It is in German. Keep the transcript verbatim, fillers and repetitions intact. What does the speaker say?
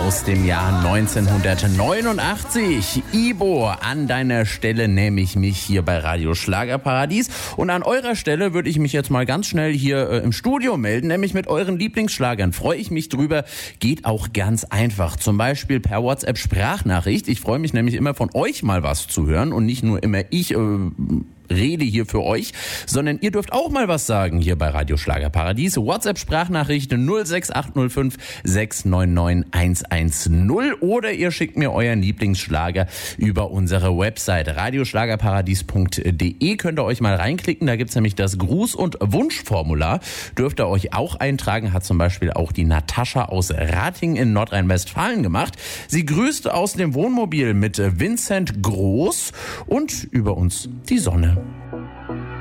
aus dem Jahr neunzehnhundertneunundachtzig. Ibo, an deiner Stelle nehme ich mich hier bei Radio Schlagerparadies. Und an eurer Stelle würde ich mich jetzt mal ganz schnell hier äh, im Studio melden, nämlich mit euren Lieblingsschlagern. Freue ich mich drüber. Geht auch ganz einfach. Zum Beispiel per WhatsApp-Sprachnachricht. Ich freue mich nämlich immer von euch mal was zu hören und nicht nur immer ich äh, rede hier für euch, sondern ihr dürft auch mal was sagen hier bei Radio Schlagerparadies. WhatsApp-Sprachnachricht null sechs acht null fünf sechs neun neun eins eins null oder ihr schickt mir euren Lieblingsschlager über unsere Website radioschlagerparadies punkt de. Könnt ihr euch mal reinklicken, da gibt's nämlich das Gruß- und Wunschformular. Dürft ihr euch auch eintragen, hat zum Beispiel auch die Natascha aus Ratingen in Nordrhein-Westfalen gemacht. Sie grüßt aus dem Wohnmobil mit Vincent Groß und über uns die Sonne.